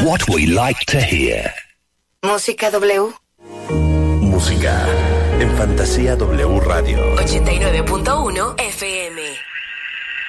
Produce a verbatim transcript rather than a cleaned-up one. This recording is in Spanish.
What we like to hear. Música W. Música en Fantasía W Radio. ochenta y nueve punto uno F M.